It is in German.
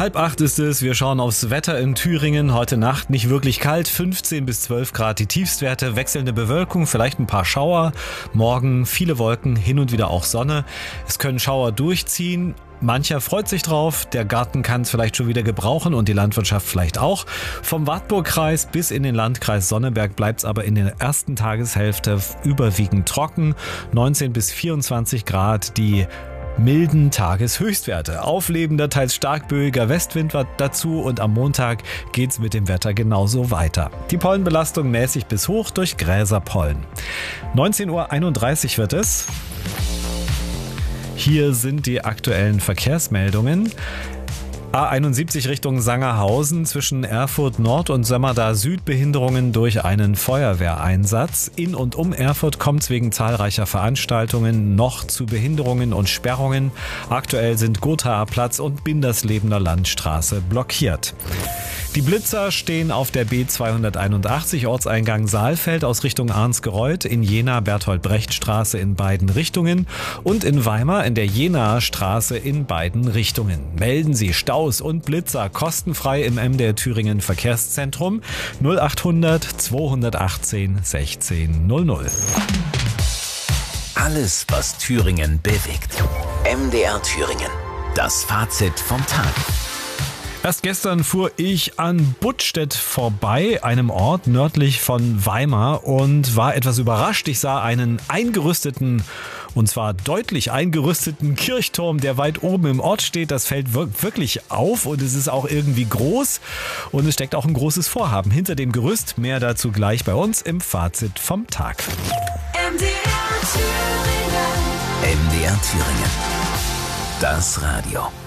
7:30 ist es. Wir schauen aufs Wetter in Thüringen. Heute Nacht nicht wirklich kalt, 15 bis 12 Grad die Tiefstwerte, wechselnde Bewölkung, vielleicht ein paar Schauer. Morgen viele Wolken, hin und wieder auch Sonne. Es können Schauer durchziehen. Mancher freut sich drauf, der Garten kann es vielleicht schon wieder gebrauchen und die Landwirtschaft vielleicht auch. Vom Wartburgkreis bis in den Landkreis Sonneberg bleibt es aber in der ersten Tageshälfte überwiegend trocken. 19 bis 24 Grad die milden Tageshöchstwerte. Auflebender, teils stark böiger Westwind war dazu und am Montag geht's mit dem Wetter genauso weiter. Die Pollenbelastung mäßig bis hoch durch Gräserpollen. 19:31 Uhr wird es. Hier sind die aktuellen Verkehrsmeldungen. A71 Richtung Sangerhausen zwischen Erfurt Nord und Sömmerda Süd Behinderungen durch einen Feuerwehreinsatz. In und um Erfurt kommt es wegen zahlreicher Veranstaltungen noch zu Behinderungen und Sperrungen. Aktuell sind Gothaer Platz und Binderslebener Landstraße blockiert. Die Blitzer stehen auf der B281 Ortseingang Saalfeld aus Richtung Arnsgereuth, in Jena Bertolt-Brecht-Straße in beiden Richtungen und in Weimar in der Jenaer Straße in beiden Richtungen. Melden Sie Staus und Blitzer kostenfrei im MDR Thüringen Verkehrszentrum 0800 218 1600. Alles, was Thüringen bewegt. MDR Thüringen. Das Fazit vom Tag. Erst gestern fuhr ich an Buttstedt vorbei, einem Ort nördlich von Weimar, und war etwas überrascht. Ich sah einen eingerüsteten, und zwar deutlich eingerüsteten Kirchturm, der weit oben im Ort steht. Das fällt wirklich auf und es ist auch irgendwie groß und es steckt auch ein großes Vorhaben hinter dem Gerüst. Mehr dazu gleich bei uns im Fazit vom Tag. MDR Thüringen. MDR Thüringen. Das Radio.